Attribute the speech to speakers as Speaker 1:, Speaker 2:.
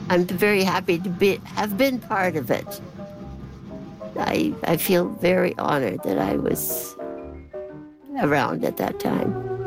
Speaker 1: I'm very happy to have been part of it. I feel very honored that I was around at that time.